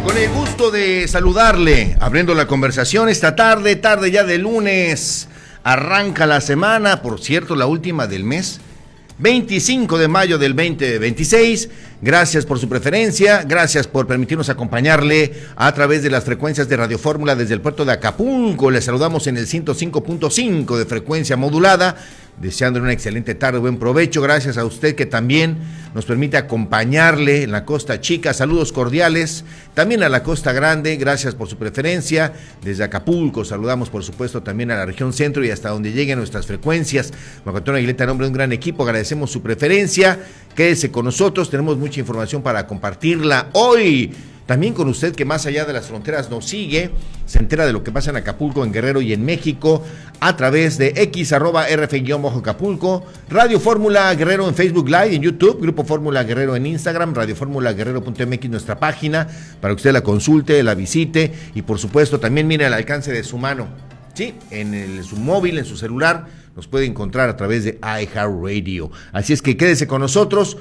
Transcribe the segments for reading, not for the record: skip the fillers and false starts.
Con el gusto de saludarle, abriendo la conversación esta tarde ya de lunes, arranca la semana, por cierto, la última del mes, 25 de mayo del 2026. Gracias por su preferencia, gracias por permitirnos acompañarle a través de las frecuencias de Radio Fórmula desde el puerto de Acapulco. Le saludamos en el 105.5 de frecuencia modulada, deseándole una excelente tarde, buen provecho. Gracias a usted que también nos permite acompañarle en la Costa Chica. Saludos cordiales también a la Costa Grande, gracias por su preferencia. Desde Acapulco saludamos por supuesto también a la región centro y hasta donde lleguen nuestras frecuencias. Marco Antonio Aguilera, en nombre de un gran equipo, agradecemos su preferencia. Quédese con nosotros, tenemos mucha información para compartirla hoy. También con usted que más allá de las fronteras nos sigue, se entera de lo que pasa en Acapulco, en Guerrero y en México a través de x@rf_Acapulco, Radio Fórmula Guerrero en Facebook Live, en YouTube, Grupo Fórmula Guerrero en Instagram, radioformulaguerrero.mx, nuestra página, para que usted la consulte, la visite y por supuesto también mire al alcance de su mano. Sí, en su móvil, en su celular, nos puede encontrar a través de iHeartRadio. Así es que quédese con nosotros,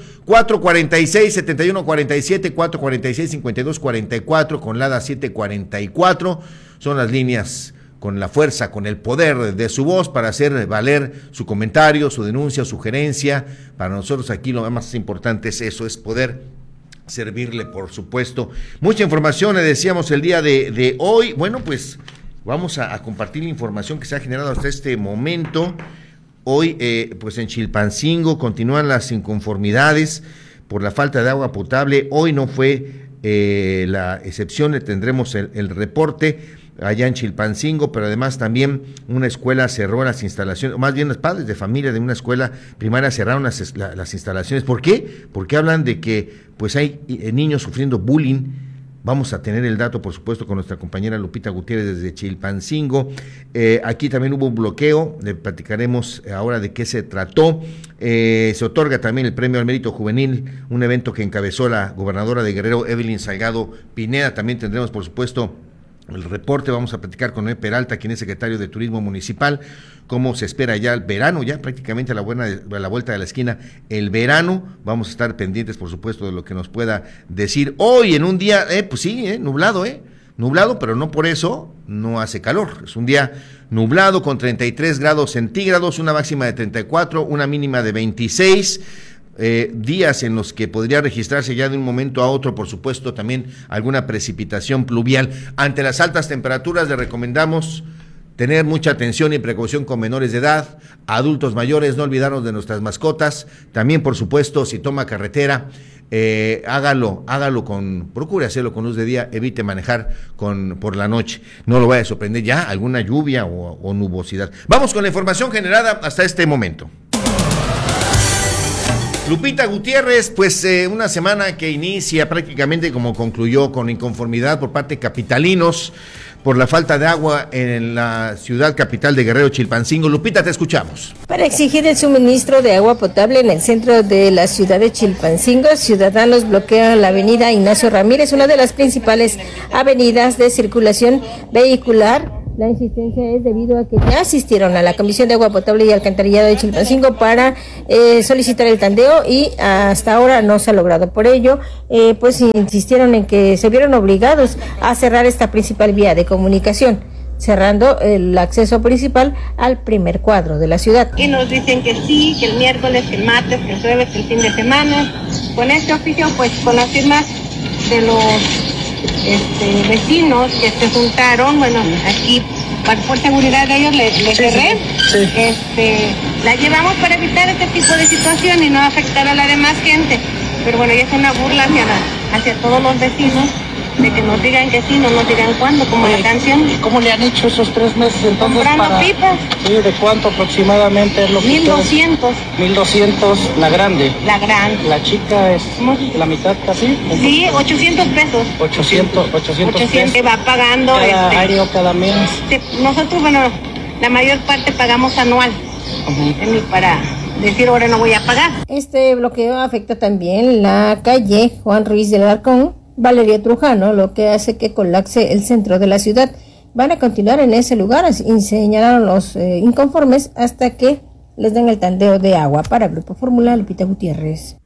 446-7147, 446-5244, con LADA 744, son las líneas con la fuerza, con el poder de su voz para hacer valer su comentario, su denuncia, sugerencia. Para nosotros aquí lo más importante es eso, es poder servirle, por supuesto. Mucha información, le decíamos el día de hoy. Bueno, pues vamos a compartir la información que se ha generado hasta este momento. Hoy, pues en Chilpancingo continúan las inconformidades por la falta de agua potable. Hoy no fue la excepción, le tendremos el reporte allá en Chilpancingo, pero además también una escuela cerró las instalaciones, más bien los padres de familia de una escuela primaria cerraron las instalaciones. ¿Por qué? Porque hablan de que pues hay niños sufriendo bullying. Vamos a tener el dato, por supuesto, con nuestra compañera Lupita Gutiérrez desde Chilpancingo. Aquí también hubo un bloqueo, le platicaremos ahora de qué se trató. Se otorga también el Premio al Mérito Juvenil, un evento que encabezó la gobernadora de Guerrero, Evelyn Salgado Pineda. También tendremos, por supuesto, el reporte. Vamos a platicar con Noé Peralta, quien es secretario de Turismo Municipal, cómo se espera ya el verano, ya prácticamente a la vuelta de la esquina, el verano. Vamos a estar pendientes, por supuesto, de lo que nos pueda decir hoy en un día, pues sí, nublado, pero no por eso no hace calor. Es un día nublado con 33 grados centígrados, una máxima de 34, una mínima de 26. Días en los que podría registrarse ya de un momento a otro, por supuesto, también alguna precipitación pluvial. Ante las altas temperaturas le recomendamos tener mucha atención y precaución con menores de edad, adultos mayores, no olvidarnos de nuestras mascotas. También, por supuesto, si toma carretera, procure hacerlo con luz de día, evite manejar por la noche. No lo vaya a sorprender ya alguna lluvia o nubosidad. Vamos con la información generada hasta este momento. Lupita Gutiérrez, pues una semana que inicia prácticamente como concluyó, con inconformidad por parte de capitalinos por la falta de agua en la ciudad capital de Guerrero, Chilpancingo. Lupita, te escuchamos. Para exigir el suministro de agua potable en el centro de la ciudad de Chilpancingo, ciudadanos bloquean la avenida Ignacio Ramírez, una de las principales avenidas de circulación vehicular. La insistencia es debido a que ya asistieron a la Comisión de Agua Potable y Alcantarillado de Chilpancingo para solicitar el tandeo y hasta ahora no se ha logrado. Por ello, pues insistieron en que se vieron obligados a cerrar esta principal vía de comunicación, cerrando el acceso principal al primer cuadro de la ciudad. Y nos dicen que sí, que el miércoles, que el martes, que el jueves, que el fin de semana. Con este oficio, pues con las firmas de los vecinos que se juntaron, bueno, aquí por seguridad de ellos le cerré. Sí. La llevamos para evitar este tipo de situación y no afectar a la demás gente. Pero bueno, ya es una burla hacia todos los vecinos, de que nos digan que sí, no nos digan cuándo, como la canción. ¿Y cómo le han hecho esos 3 meses entonces? Comprando pipas. Sí, ¿de cuánto aproximadamente es lo que 1,200. 1,200 la grande. La grande. La chica es la mitad casi. Sí, 800 pesos. 800 pesos. Que va pagando. Cada año, cada mes. Nosotros, bueno, la mayor parte pagamos anual. Para decir ahora no voy a pagar. Este bloqueo afecta también la calle Juan Ruiz del Alarcón, Valeria Trujano, lo que hace que colapse el centro de la ciudad. Van a continuar en ese lugar, y señalaron los inconformes hasta que les den el tandeo de agua. Para Grupo Fórmula, Lupita Gutiérrez.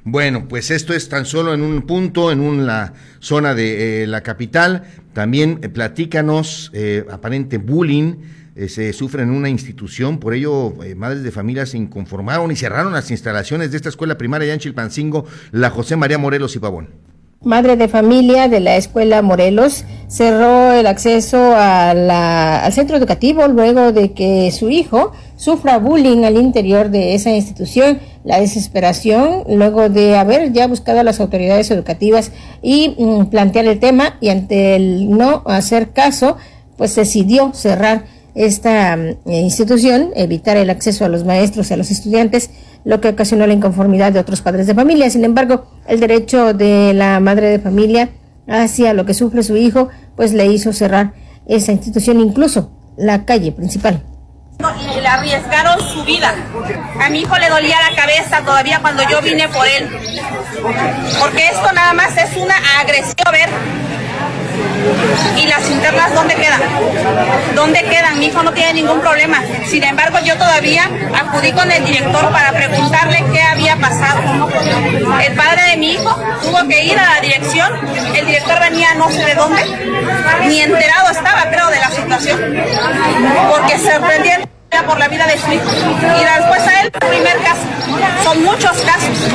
Bueno, pues esto es tan solo en un punto, en la zona de la capital. También platícanos, aparente bullying se sufre en una institución, por ello madres de familia se inconformaron y cerraron las instalaciones de esta escuela primaria allá en Chilpancingo, la José María Morelos y Pavón. Madre de familia de la escuela Morelos cerró el acceso al centro educativo luego de que su hijo sufra bullying al interior de esa institución. La desesperación luego de haber ya buscado a las autoridades educativas y plantear el tema, y ante el no hacer caso, pues decidió cerrar esta institución, evitar el acceso a los maestros y a los estudiantes, lo que ocasionó la inconformidad de otros padres de familia. Sin embargo, el derecho de la madre de familia hacia lo que sufre su hijo, pues le hizo cerrar esa institución, incluso la calle principal. Y le arriesgaron su vida. A mi hijo le dolía la cabeza todavía cuando yo vine por él, porque esto nada más es una agresión. Ver. ¿Y las internas dónde quedan? ¿Dónde quedan? Mi hijo no tiene ningún problema. Sin embargo, yo todavía acudí con el director para preguntarle qué había pasado. El padre de mi hijo tuvo que ir a la dirección. El director venía no sé de dónde. Ni enterado estaba, creo, de la situación. Porque se sorprendieron por la vida de su hijo. Y la respuesta a él, el primer caso. Son muchos casos.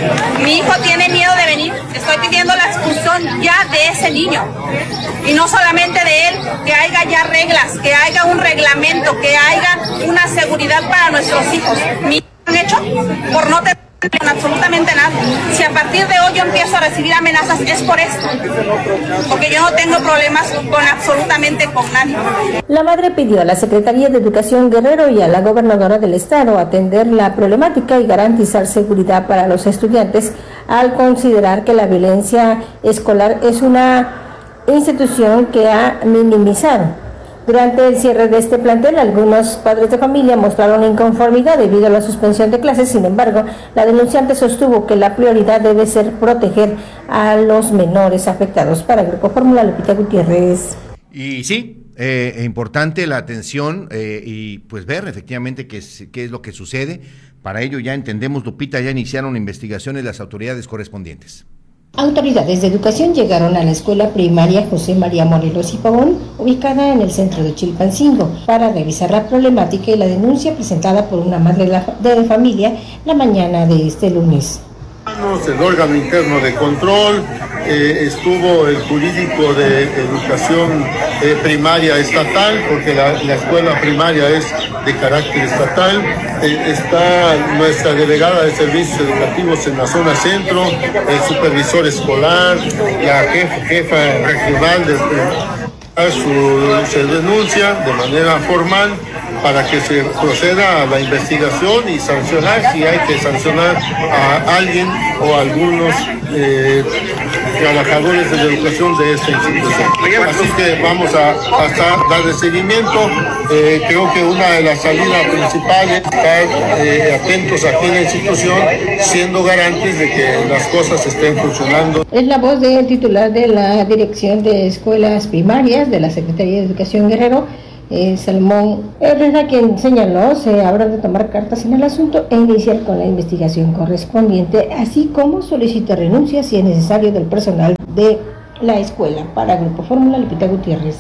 Mi hijo tiene miedo de venir. Estoy pidiendo la expulsión ya de ese niño. Y no solamente de él, que haya ya reglas, que haya un reglamento, que haya una seguridad para nuestros hijos. Mi hijo han hecho por no tener absolutamente nada. Si a partir de hoy yo empiezo a recibir amenazas, es por esto, porque yo no tengo problemas con absolutamente con nadie. La madre pidió a la Secretaría de Educación Guerrero y a la gobernadora del estado atender la problemática y garantizar seguridad para los estudiantes, al considerar que la violencia escolar es una institución que ha minimizado. Durante el cierre de este plantel, algunos padres de familia mostraron inconformidad debido a la suspensión de clases. Sin embargo, la denunciante sostuvo que la prioridad debe ser proteger a los menores afectados. Para el Grupo Fórmula, Lupita Gutiérrez. Y sí, importante la atención y pues ver efectivamente qué es lo que sucede. Para ello ya entendemos, Lupita, ya iniciaron investigaciones las autoridades correspondientes. Autoridades de educación llegaron a la escuela primaria José María Morelos y Pavón, ubicada en el centro de Chilpancingo, para revisar la problemática y la denuncia presentada por una madre de familia la mañana de este lunes. El órgano interno de control, estuvo el jurídico de educación primaria estatal, porque la escuela primaria es de carácter estatal, está nuestra delegada de servicios educativos en la zona centro, el supervisor escolar, la jefa regional se denuncia de manera formal para que se proceda a la investigación y sancionar, si hay que sancionar a alguien o a algunos trabajadores de la educación de esta institución. Así que vamos a darle seguimiento. Creo que una de las salidas principales es estar atentos aquí en la institución, siendo garantes de que las cosas estén funcionando. Es la voz del titular de la Dirección de Escuelas Primarias de la Secretaría de Educación Guerrero, Salmón Herrera, quien señaló se habrá de tomar cartas en el asunto e iniciar con la investigación correspondiente, así como solicita renuncias si es necesario del personal de la escuela. Para Grupo Fórmula, Lupita Gutiérrez.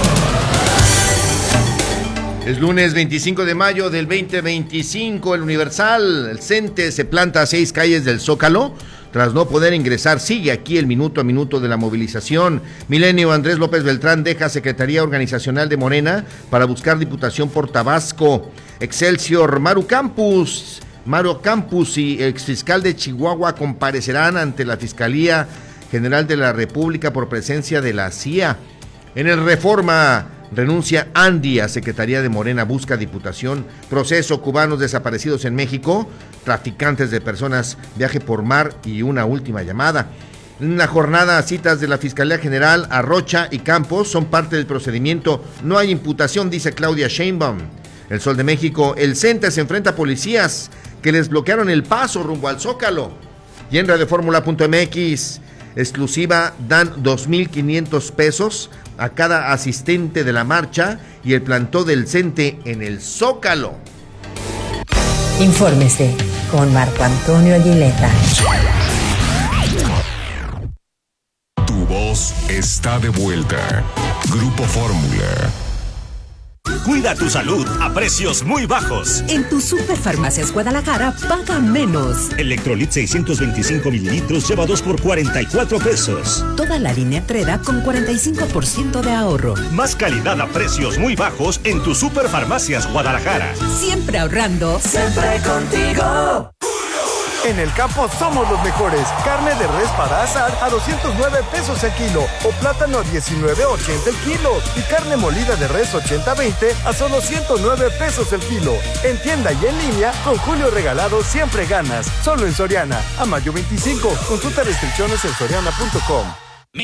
Es lunes 25 de mayo del 2025, el Universal, el CENTE se planta a 6 calles del Zócalo. Tras no poder ingresar, sigue aquí el minuto a minuto de la movilización. Milenio, Andrés López Beltrán deja Secretaría Organizacional de Morena para buscar diputación por Tabasco. Excelsior, Maru Campus y exfiscal de Chihuahua comparecerán ante la Fiscalía General de la República por presencia de la CIA. En el Reforma, renuncia Andy a Secretaría de Morena, busca diputación. Proceso, cubanos desaparecidos en México, traficantes de personas, viaje por mar y una última llamada. En la jornada, citas de la Fiscalía General a Rocha y Campos son parte del procedimiento. No hay imputación, dice Claudia Sheinbaum. El Sol de México, el CENTE se enfrenta a policías que les bloquearon el paso rumbo al Zócalo. Y en radioformula.mx, exclusiva, dan 2,500 pesos a cada asistente de la marcha y el plantón del CENTE en el Zócalo. Infórmese con Marco Antonio Aguilera. 2022 está de vuelta. Grupo Fórmula. Cuida tu salud a precios muy bajos. En tu Superfarmacias Guadalajara, paga menos. Electrolit 625 mililitros lleva 2 por 44 pesos. Toda la línea Treda con 45% de ahorro. Más calidad a precios muy bajos en tu Superfarmacias Guadalajara. Siempre ahorrando. Siempre contigo. En el campo somos los mejores. Carne de res para asar a 209 pesos el kilo o plátano a 19.80 el kilo y carne molida de res 80-20 a solo 109 pesos el kilo. En tienda y en línea, con Julio Regalado siempre ganas. Solo en Soriana. A mayo 25. Consulta restricciones en soriana.com.